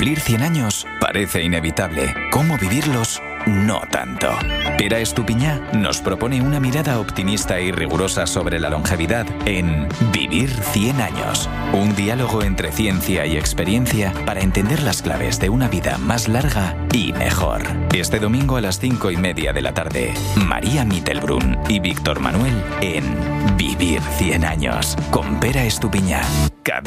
Cumplir 100 años parece inevitable. ¿Cómo vivirlos? No tanto. Pera Estupiñá nos propone una mirada optimista y rigurosa sobre la longevidad en Vivir 100 años. Un diálogo entre ciencia y experiencia para entender las claves de una vida más larga y mejor. Este domingo a las 5:30 de la tarde, María Mittelbrunn y Víctor Manuel en Vivir 100 años con Pera Estupiñá.